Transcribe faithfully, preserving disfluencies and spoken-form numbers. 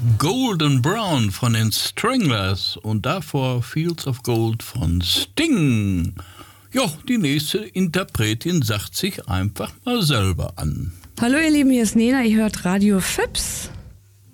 Golden Brown von den Stranglers und davor Fields of Gold von Sting. Ja, die nächste Interpretin sagt sich einfach mal selber an. Hallo ihr Lieben, hier ist Nena, ihr hört Radio Fips.